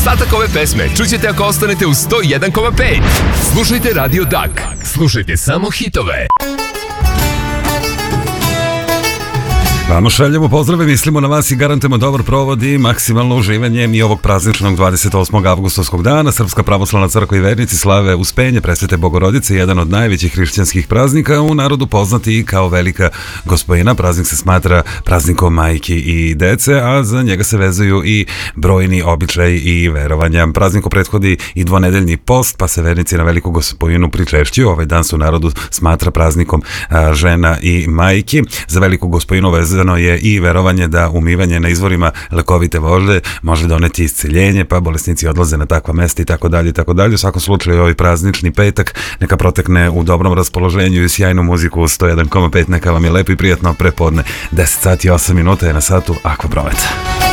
Ostatak ove pesme čućete ako ostanete u 101,5. Slušajte Radio Dak. Slušajte samo hitove. Vamo šaljemo pozdrave, mislimo na vas i garantujemo dobar provod i maksimalno uživanje i ovog prazničnog 28. avgustovskog dana. Srpska pravoslavna crkva i vernici slave Uspenje Presvete Bogorodice, jedan od najvećih hrišćanskih praznika, u narodu poznati i kao Velika Gospojina. Praznik se smatra praznikom majki i dece, a za njega se vezuju i brojni običaji i verovanja. Prazniku prethodi i dvonedeljni post, pa se vernici na Veliku Gospojinu pričešćuju. Ovaj dan se u narodu smatra praznikom žena i majki. Za Veliku Gospojinu vezano je i verovanje da umivanje na izvorima lekovite vode može doneti isceljenje, pa bolesnici odlaze na takva mesta i tako dalje i tako dalje. U svakom slučaju ovaj praznični petak neka protekne u dobrom raspoloženju i sjajnu muziku u 101,5. Neka vam je lepo i prijatno prepodne. 10 sati i 8 minuta je na satu Aqua Prometa.